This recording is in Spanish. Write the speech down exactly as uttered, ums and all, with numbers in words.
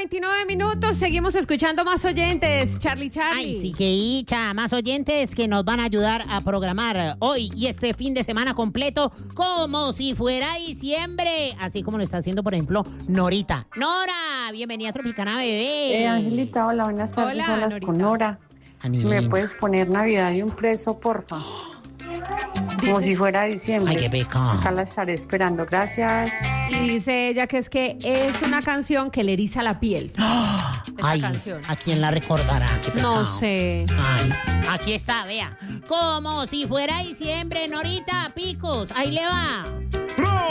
veintinueve minutos, seguimos escuchando más oyentes. Charlie, Charlie. Ay, sí que hicha, más oyentes que nos van a ayudar a programar hoy y este fin de semana completo como si fuera diciembre. Así como lo está haciendo, por ejemplo, Norita. Nora, bienvenida a Tropicana, bebé. Eh, Angelita, hola, buenas tardes. Hola, Hablas Norita. con Nora. Si me puedes poner Navidad y un preso, porfa. Como si fuera diciembre. Ay, qué pecado. Acá la estaré esperando. Gracias. Y dice ella que es que es una canción que le eriza la piel. Esa Ay, canción. ¿a quién la recordará? Qué pecado. No sé. Ay, aquí está, vea. Como si fuera diciembre, Norita, picos. Ahí le va.